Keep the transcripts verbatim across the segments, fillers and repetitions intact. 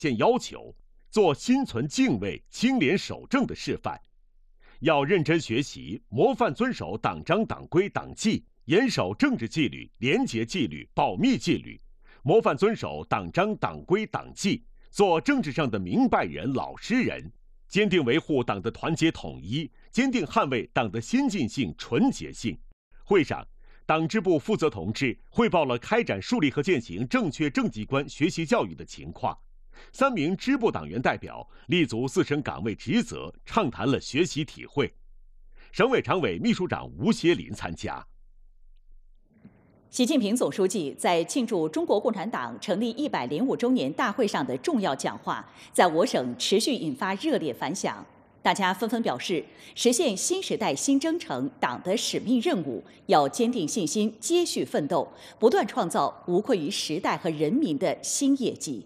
见要求，做心存敬畏、清廉守正的示范。要认真学习，模范遵守党章、党规、党纪，严守政治纪律、廉洁纪律、保密纪律，模范遵守党章、党规、党纪，做政治上的明白人、老实人，坚定维护党的团结统一，坚定捍卫党的先进性、纯洁性。会上，党支部负责同志汇报了开展树立和践行正确政绩观学习教育的情况。三名支部党员代表立足自身岗位职责，畅谈了学习体会。省委常委、秘书长吴协林参加。 习近平总书记在庆祝中国共产党成立一百零五周年大会上的重要讲话，在我省持续引发热烈反响。大家纷纷表示，实现新时代新征程党的使命任务，要坚定信心，接续奋斗，不断创造无愧于时代和人民的新业绩。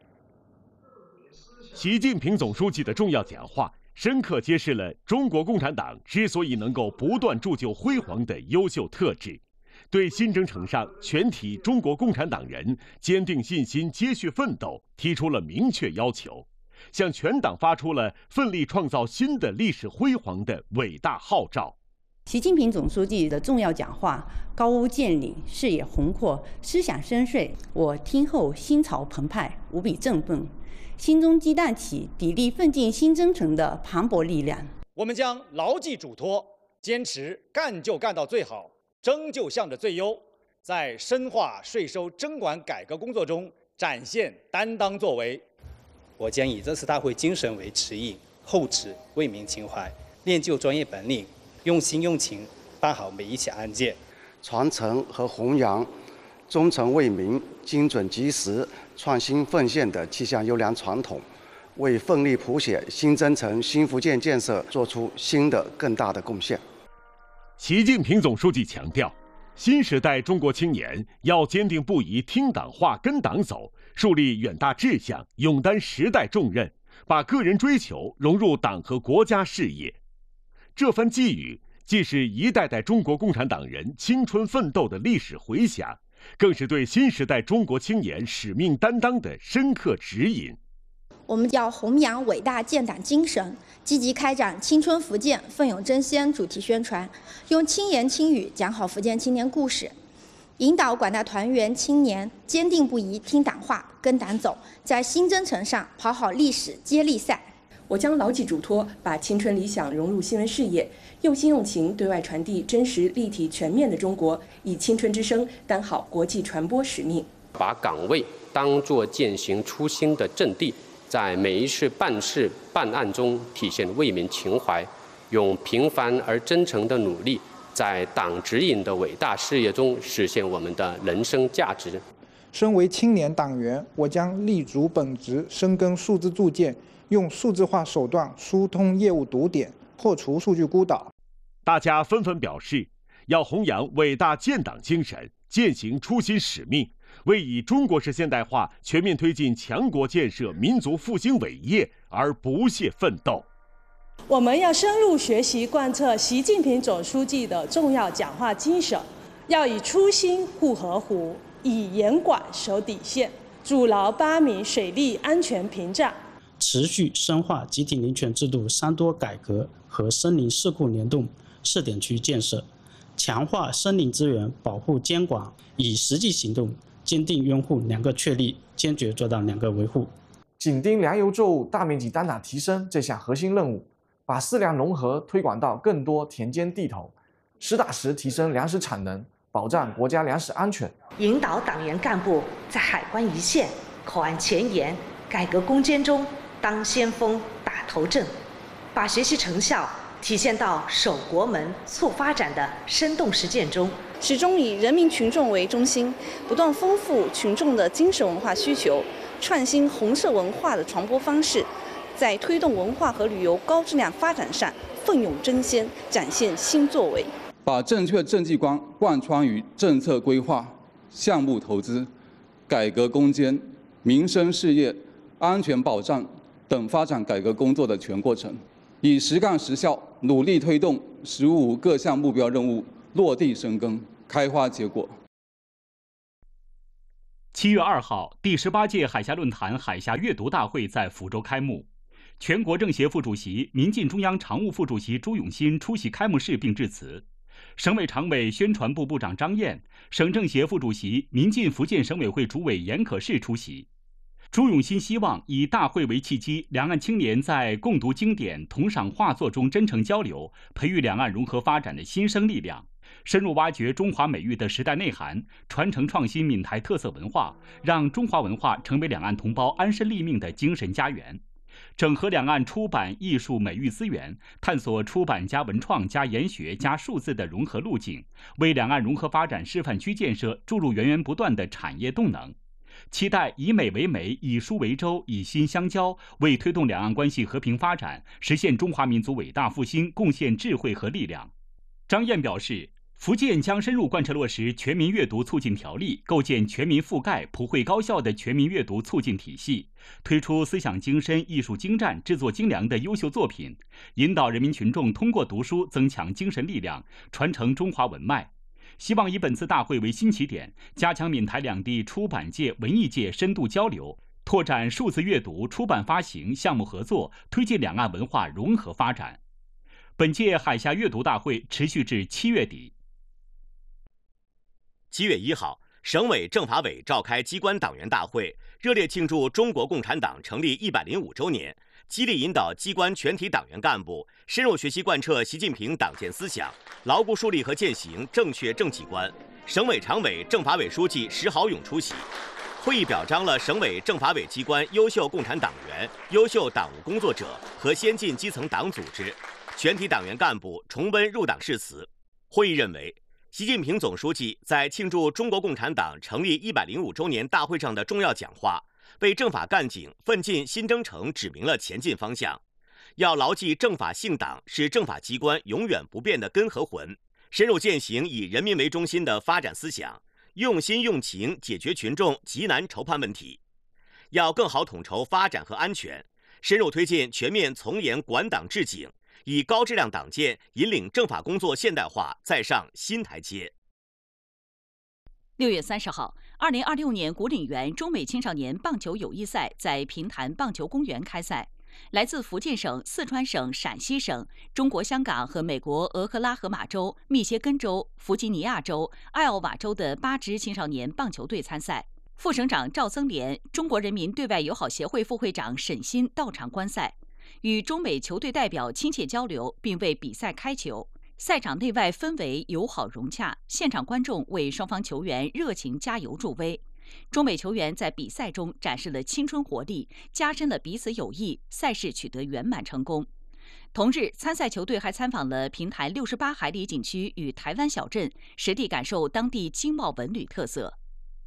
习近平总书记的重要讲话，深刻揭示了中国共产党之所以能够不断铸就辉煌的优秀特质，对新征程上全体中国共产党人坚定信心、接续奋斗提出了明确要求，向全党发出了奋力创造新的历史辉煌的伟大号召。 习近平总书记的重要讲话高屋建瓴，视野宏阔，思想深邃，我听后心潮澎湃，无比振奋，心中激荡起砥砺奋进新征程的磅礴力量。 我们将牢记嘱托，坚持干就干到最好，争就向着最优，在深化税收征管改革工作中展现担当作为。 我将以这次大会精神为指引，厚植为民情怀，练就专业本领，用心用情办好每一起案件， 传承和弘扬忠诚为民、精准及时、创新奉献的气象优良传统，为奋力谱写新征程新福建建设做出新的更大的贡献。 习近平总书记强调，新时代中国青年要坚定不移听党话、跟党走，树立远大志向，勇担时代重任，把个人追求融入党和国家事业。这番寄语，既是一代代中国共产党人青春奋斗的历史回响，更是对新时代中国青年使命担当的深刻指引。 我们要弘扬伟大建党精神，积极开展青春福建、奋勇争先主题宣传，用轻言轻语讲好福建青年故事，引导广大团员青年坚定不移听党话、跟党走，在新征程上跑好历史接力赛。 我将牢记嘱托，把青春理想融入新闻事业，用心用情对外传递真实、立体、全面的中国，以青春之声担好国际传播使命。 把岗位当作践行初心的阵地，在每一次办事办案中体现为民情怀，用平凡而真诚的努力，在党指引的伟大事业中实现我们的人生价值。 身为青年党员，我将立足本职，深耕数字铸建，用数字化手段疏通业务堵点，破除数据孤岛。 大家纷纷表示，要弘扬伟大建党精神，践行初心使命，为以中国式现代化全面推进强国建设、民族复兴伟业而不懈奋斗。 我们要深入学习贯彻习近平总书记的重要讲话精神，要以初心护河湖，以严管守底线，筑牢八米水利安全屏障， 持续深化集体林权制度三多改革和森林市库联动试点区建设，强化森林资源保护监管，以实际行动坚定拥护两个确立，坚决做到两个维护。 紧盯粮油作物大面积单打提升这项核心任务，把饲粮融合推广到更多田间地头，实打实提升粮食产能，保障国家粮食安全。 引导党员干部在海关一线、口岸前沿、改革攻坚中当先锋、打头阵，把学习成效体现到守国门、促发展的生动实践中， 始终以人民群众为中心，不断丰富群众的精神文化需求，创新红色文化的传播方式，在推动文化和旅游高质量发展上奋勇争先，展现新作为。 把正确政绩观贯穿于政策规划、项目投资、改革攻坚、民生事业、安全保障等发展改革工作的全过程，以实干实效，努力推动“十五”各项目标任务落地生根、开花结果。 七月二号，第十八届海峡论坛海峡阅读大会在福州开幕。全国政协副主席、民进中央常务副主席朱永新出席开幕式并致辞。省委常委、宣传部部长张燕、省政协副主席、民进福建省委会主委严可士出席。朱永新希望以大会为契机，两岸青年在共读经典、同赏画作中真诚交流，培育两岸融合发展的新生力量，深入挖掘中华美育的时代内涵，传承创新闽台特色文化，让中华文化成为两岸同胞安身立命的精神家园。整合两岸出版、艺术、美育资源，探索出版加文创加研学加数字的融合路径，为两岸融合发展示范区建设注入源源不断的产业动能。期待以美为媒，以书为舟，以心相交，为推动两岸关系和平发展，实现中华民族伟大复兴贡献智慧和力量。张燕表示，福建将深入贯彻落实全民阅读促进条例，构建全民覆盖、普惠高效的全民阅读促进体系，推出思想精深、艺术精湛、制作精良的优秀作品，引导人民群众通过读书增强精神力量，传承中华文脉。希望以本次大会为新起点，加强闽台两地出版界、文艺界深度交流，拓展数字阅读、出版发行项目合作，推进两岸文化融合发展。本届海峡阅读大会持续至七月底。 七月一号，省委政法委召开机关党员大会，热烈庆祝中国共产党成立一百零五周年，激励引导机关全体党员干部深入学习贯彻习近平党建思想，牢固树立和践行正确政绩观。省委常委、政法委书记石好勇出席。会议表彰了省委政法委机关优秀共产党员、优秀党务工作者和先进基层党组织，全体党员干部重温入党誓词。会议认为，习近平总书记在庆祝中国共产党成立一百零五周年大会上的重要讲话，为政法干警奋进新征程指明了前进方向。要牢记政法性党是政法机关永远不变的根和魂，深入践行以人民为中心的发展思想，用心用情解决群众急难愁盼问题。要更好统筹发展和安全，深入推进全面从严管党治警，以高质量党建引领政法工作现代化再上新台阶。 六月三十号，二零二六年古岭园中美青少年棒球友谊赛在平潭棒球公园开赛。来自福建省、四川省、陕西省、中国香港和美国俄克拉荷马州、密歇根州、弗吉尼亚州、艾奥瓦州的八支青少年棒球队参赛。副省长赵增廉、中国人民对外友好协会副会长沈鑫到场观赛，与中美球队代表亲切交流，并为比赛开球。赛场内外氛围友好融洽，现场观众为双方球员热情加油助威。中美球员在比赛中展示了青春活力，加深了彼此友谊，赛事取得圆满成功。同日，参赛球队还参访了平潭六十八海里景区与台湾小镇，实地感受当地经贸文旅特色。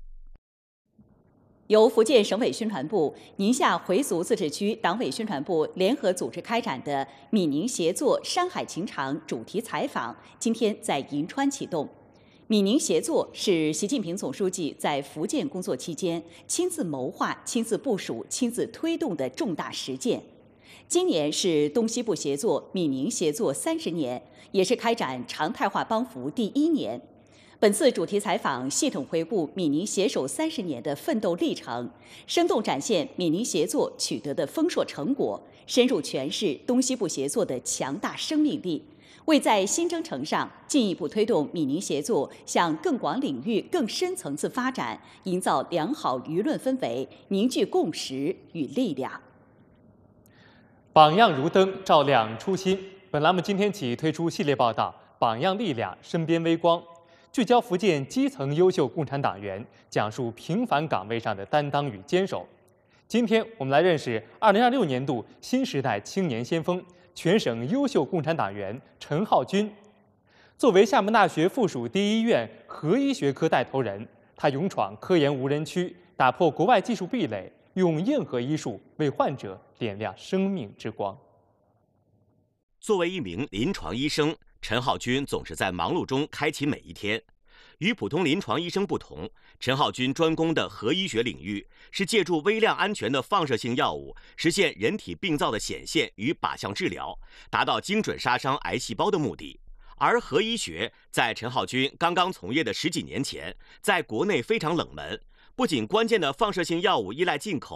由福建省委宣传部、宁夏回族自治区党委宣传部联合组织开展的闽宁协作山海情长主题采访，今天在银川启动。闽宁协作是习近平总书记在福建工作期间亲自谋划、亲自部署、亲自推动的重大实践。今年是东西部协作、闽宁协作三十年，也是开展常态化帮扶第一年。本次主题采访系统回顾闽宁携手三十年的奋斗历程，生动展现闽宁协作取得的丰硕成果，深入诠释东西部协作的强大生命力，为在新征程上进一步推动闽宁协作向更广领域、更深层次发展，营造良好舆论氛围，凝聚共识与力量。 榜样如灯，照亮初心。本栏目今天起推出系列报道《榜样力量，身边微光》，聚焦福建基层优秀共产党员，讲述平凡岗位上的担当与坚守。今天我们来认识二零二六年度新时代青年先锋、全省优秀共产党员陈浩军。作为厦门大学附属第一医院核医学科带头人，他勇闯科研无人区，打破国外技术壁垒，用硬核医术为患者点亮生命之光。 作为一名临床医生，陈浩军总是在忙碌中开启每一天。与普通临床医生不同，陈浩军专攻的核医学领域是借助微量安全的放射性药物，实现人体病灶的显现与靶向治疗，达到精准杀伤癌细胞的目的。而核医学在陈浩军刚刚从业的十几年前，在国内非常冷门， 不仅关键的放射性药物依赖进口。